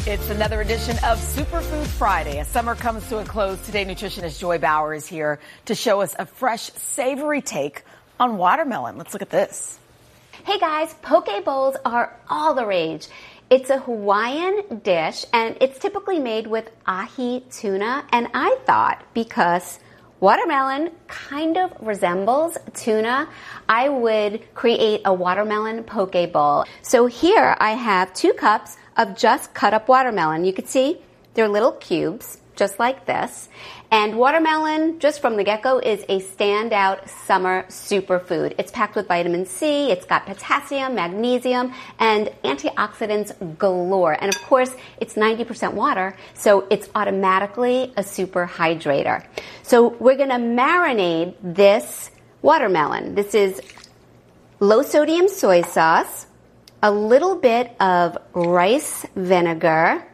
It's another edition of Superfood Friday. As summer comes to a close, today nutritionist Joy Bauer is here to show us a fresh, savory take on watermelon. Let's look at this. Hey guys, poke bowls are all the rage. It's a Hawaiian dish and it's typically made with ahi tuna. And I thought because watermelon kind of resembles tuna, I would create a watermelon poke bowl. So here I have 2 cups of just cut up watermelon. You can see they're little cubes, just like this. And watermelon, just from the get-go, is a standout summer superfood. It's packed with vitamin C, it's got potassium, magnesium, and antioxidants galore. And of course, it's 90% water, so it's automatically a super hydrator. So we're gonna marinate this watermelon. This is low sodium soy sauce, a little bit of rice vinegar,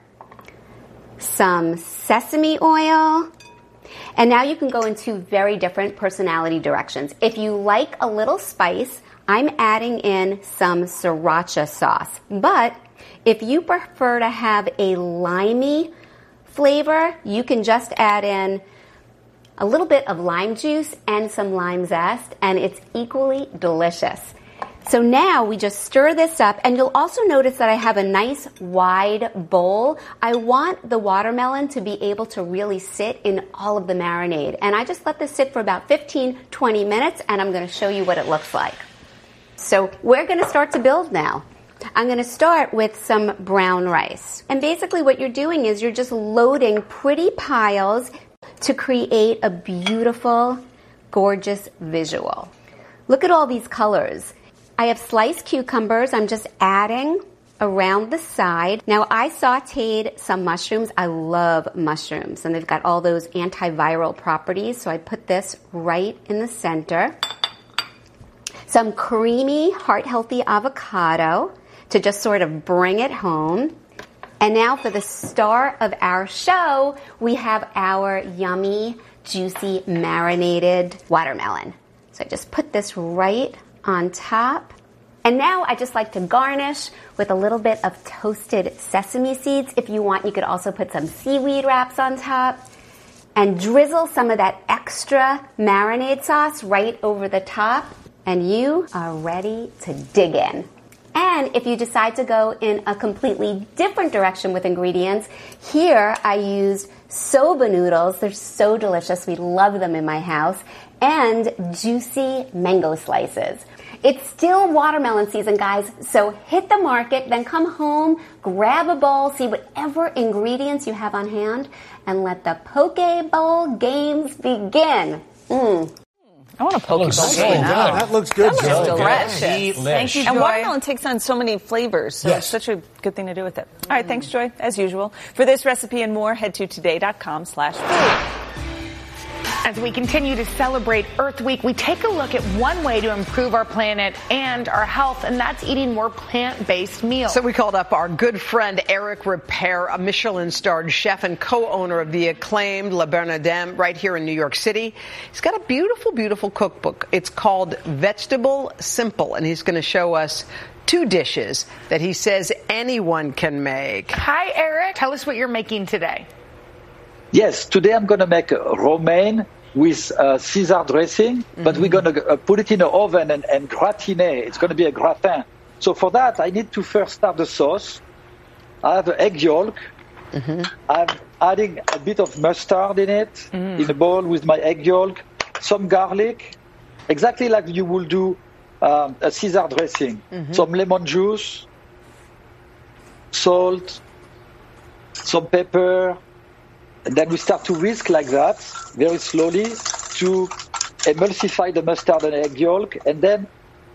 some sesame oil, and now you can go into very different personality directions. If you like a little spice, I'm adding in some sriracha sauce. But if you prefer to have a limey flavor, you can just add in a little bit of lime juice and some lime zest, and it's equally delicious. So now we just stir this up, and you'll also notice that I have a nice wide bowl. I want the watermelon to be able to really sit in all of the marinade. And I just let this sit for about 15-20 minutes, and I'm going to show you what it looks like. So we're going to start to build now. I'm going to start with some brown rice. And basically what you're doing is you're just loading pretty piles to create a beautiful, gorgeous visual. Look at all these colors. I have sliced cucumbers. I'm just adding around the side. Now I sauteed some mushrooms. I love mushrooms and they've got all those antiviral properties. So I put this right in the center. Some creamy, heart-healthy avocado to just sort of bring it home. And now for the star of our show, we have our yummy, juicy, marinated watermelon. So I just put this right on top. And now I just like to garnish with a little bit of toasted sesame seeds. If you want, you could also put some seaweed wraps on top and drizzle some of that extra marinade sauce right over the top. And you are ready to dig in. And if you decide to go in a completely different direction with ingredients, here I used soba noodles. They're so delicious. We love them in my house. And juicy mango slices. It's still watermelon season, guys, so hit the market, then come home, grab a bowl, see whatever ingredients you have on hand, and let the poke bowl games begin. I want a poke bowl. So that looks good, Joy. Joe. Delicious. Thank you, Joy. And watermelon takes on so many flavors, so it's such a good thing to do with it. All right, thanks, Joy, as usual. For this recipe and more, head to today.com/food. As we continue to celebrate Earth Week, we take a look at one way to improve our planet and our health, and that's eating more plant-based meals. So we called up our good friend Eric Ripert, a Michelin-starred chef and co-owner of the acclaimed Le Bernardin right here in New York City. He's got a beautiful, beautiful cookbook. It's called Vegetable Simple, and he's going to show us 2 dishes that he says anyone can make. Hi, Eric. Tell us what you're making today. Yes, today I'm going to make romaine with Caesar dressing, but we're going to put it in the oven and gratiner. It's going to be a gratin. So for that, I need to first start the sauce. I have an egg yolk. I'm adding a bit of mustard in it, in a bowl with my egg yolk, some garlic, exactly like you will do a Caesar dressing. Some lemon juice, salt, some pepper. And then we start to whisk like that, very slowly, to emulsify the mustard and egg yolk. And then